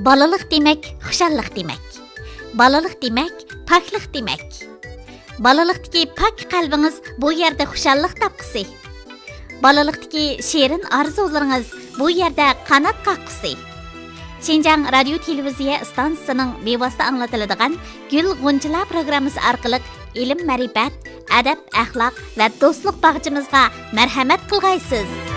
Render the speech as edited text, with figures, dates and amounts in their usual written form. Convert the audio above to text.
Balalik demek, xuşallik demek. Balalik demek, paklik demek. Balalıqdaki pak qalbingiz bu yerda xuşallik tapqısı. Balalıqdaki şirin arzularınız bu yerda qanat qaqqısı. Şinjan Radio Televiziya stansiyasining bevosita anglatiladigan Gül G'unchalar programmasi orqali ilm, ma'rifat, adab, axloq va do'stlik bag'chimizga marhamat qilg'aysiz.